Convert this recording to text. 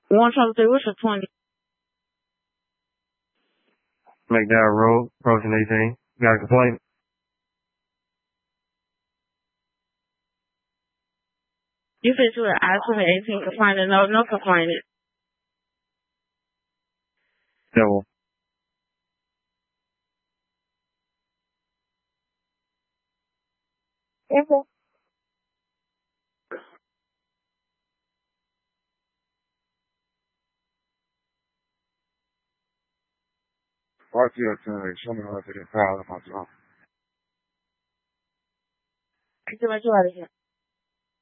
1 times 3, what's your 20? McDowell Road, approaching 18. Got a complaint? You said you were asking 18 complaining. No complaining. Devil. Okay. What's your turn? Show me how to get power of my job. I can let you out of here.